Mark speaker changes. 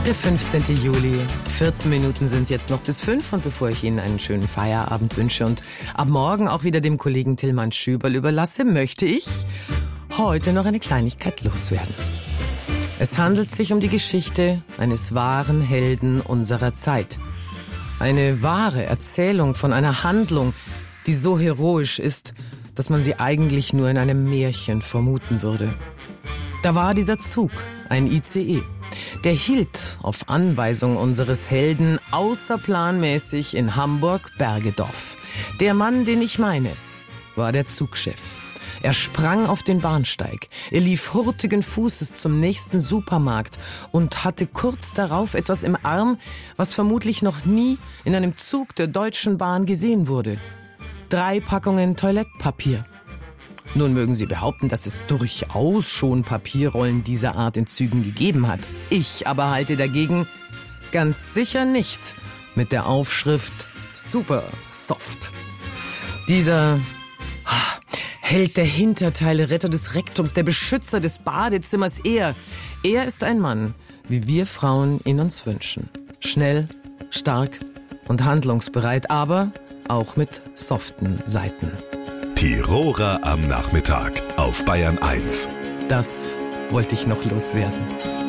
Speaker 1: Der 15. Juli. 14 Minuten sind es jetzt noch bis 5 und bevor ich Ihnen einen schönen Feierabend wünsche und ab morgen auch wieder dem Kollegen Tillmann Schüberl überlasse, möchte ich heute noch eine Kleinigkeit loswerden. Es handelt sich um die Geschichte eines wahren Helden unserer Zeit. Eine wahre Erzählung von einer Handlung, die so heroisch ist, dass man sie eigentlich nur in einem Märchen vermuten würde. Da war dieser Zug, ein ICE. Der hielt auf Anweisung unseres Helden außerplanmäßig in Hamburg-Bergedorf. Der Mann, den ich meine, war der Zugchef. Er sprang auf den Bahnsteig, er lief hurtigen Fußes zum nächsten Supermarkt und hatte kurz darauf etwas im Arm, was vermutlich noch nie in einem Zug der Deutschen Bahn gesehen wurde. 3 Packungen Toilettpapier. Nun mögen Sie behaupten, dass es durchaus schon Papierrollen dieser Art in Zügen gegeben hat. Ich aber halte dagegen ganz sicher nicht mit der Aufschrift Super Soft. Dieser Held der Hinterteile, Retter des Rektums, der Beschützer des Badezimmers, er ist ein Mann, wie wir Frauen ihn uns wünschen. Schnell, stark und handlungsbereit, aber auch mit soften Seiten.
Speaker 2: Tiroler am Nachmittag auf Bayern 1.
Speaker 1: Das wollte ich noch loswerden.